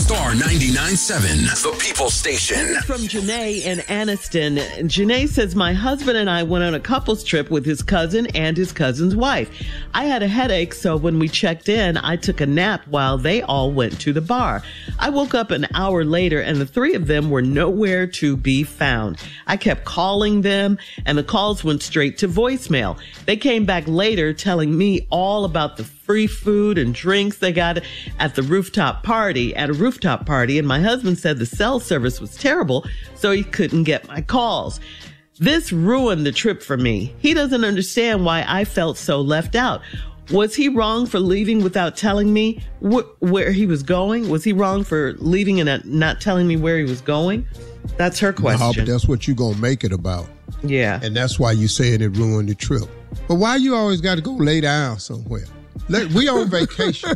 Star 99.7, the People Station. From Janae in Anniston. Janae says, my husband and I went on a couples trip with his cousin and his cousin's wife. I had a headache, so when we checked in, I took a nap while they all went to the bar. I woke up an hour later and the three of them were nowhere to be found. I kept calling them and the calls went straight to voicemail. They came back later telling me all about the free food and drinks they got at a rooftop party, and my husband said the cell service was terrible, so he couldn't get my calls. This ruined the trip for me. He doesn't understand why I felt so left out. Was he wrong for leaving without telling me where he was going? Was he wrong for leaving and not telling me where he was going? That's her question. No, but that's what you gonna make it about. Yeah. And that's why you saying it ruined the trip. But why you always got to go lay down somewhere? We on vacation.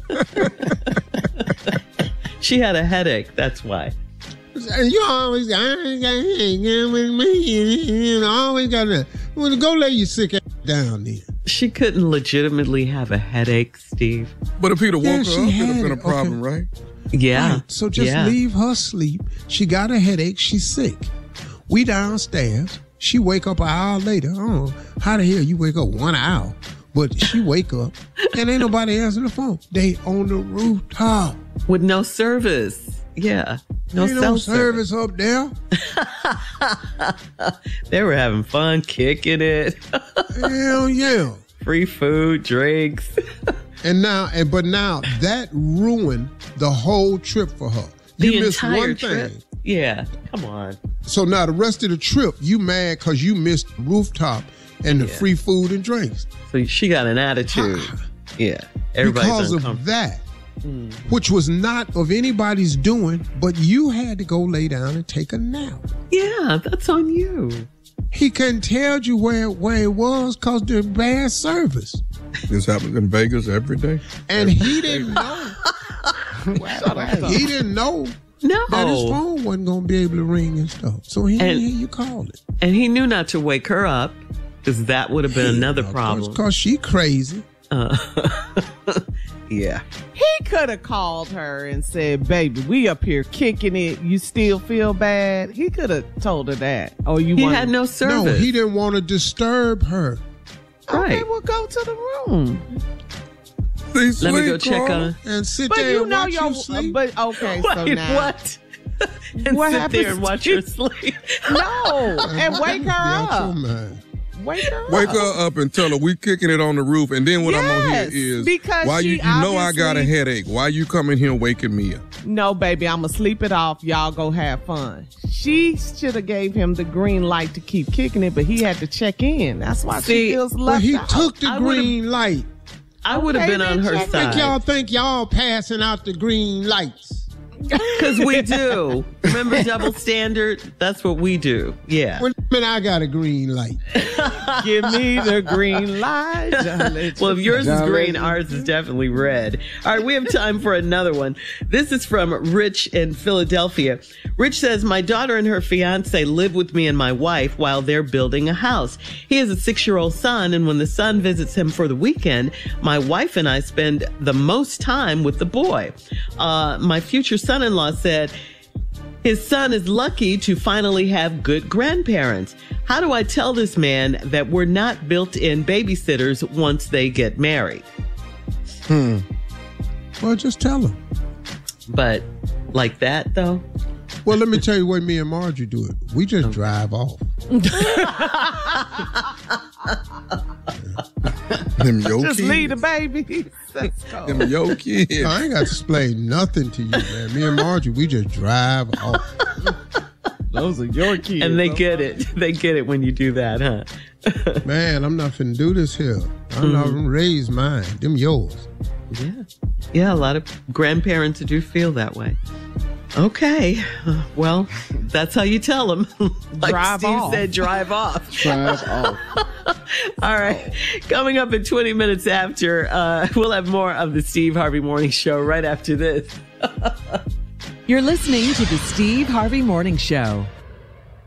She had a headache, that's why. You always got with me. You always got to go lay your sick ass down there. She couldn't legitimately have a headache, Steve. But if he'd have woke her up, it would have been a problem, right? Yeah. Right. So just leave her sleep. She got a headache. She's sick. We downstairs. She wake up an hour later. Oh, how the hell you wake up 1 hour? But she wake up and ain't nobody answering the phone. They on the rooftop. With no service. Yeah. No ain't cell no service up there. They were having fun, kicking it. Hell yeah. Free food, drinks. But now that ruined the whole trip for her. You missed one trip. thing. Yeah. Come on. So now the rest of the trip, you mad because you missed the rooftop and the free food and drinks. So she got an attitude. Yeah. Everybody's because of that, which was not of anybody's doing, but you had to go lay down and take a nap. Yeah, that's on you. He couldn't tell you where it was because the bad service. This happens in Vegas every day. And he didn't know. He didn't know. No. That his phone wasn't going to be able to ring and stuff. So he didn't hear you call it. And he knew not to wake her up because that would have been another problem. Because she crazy. Yeah. He could have called her and said, baby, we up here kicking it. You still feel bad? He could have told her that. He had no service. No, he didn't want to disturb her. Right. Okay, well, go to the room. Let me go check on and sit there and watch you sleep. But okay, so now what? And what sit happens there and watch her sleep. No, and wake her up. Wake her up and tell her we kicking it on the roof. And then what I'm gonna hear is because why you know I got a headache. Why you coming here waking me up? No, baby, I'm gonna sleep it off. Y'all go have fun. She should have gave him the green light to keep kicking it, but he had to check in. That's why she feels left he out. took the green light. I would have been on her side. I think y'all passing out the green lights. Because we do. Remember double standard? That's what we do. Yeah. Wait a minute, I got a green light. Give me the green light. Well, if yours is green, ours is definitely red. All right, we have time for another one. This is from Rich in Philadelphia. Rich says, my daughter and her fiance live with me and my wife while they're building a house. He has a 6-year-old son, and when the son visits him for the weekend, my wife and I spend the most time with the boy. My future son-in-law said his son is lucky to finally have good grandparents. How do I tell this man that we're not built-in babysitters once they get married? Well, just tell him. But like that, though? Well, let me tell you the way me and Margie do it. We just drive off. Them your Just kids. leave the baby. Them your kids. I ain't got to explain nothing to you, man. Me and Margie, we just drive off. Those are your kids. And they get it. They get it when you do that, huh? Man, I'm not finna do this here. I'm not gonna raise mine. Them yours. Yeah. Yeah, a lot of grandparents do feel that way. Okay. Well, that's how you tell them. Like drive Steve off. said, drive off. Drive off. All right. Coming up in 20 minutes after, we'll have more of the Steve Harvey Morning Show right after this. You're listening to the Steve Harvey Morning Show.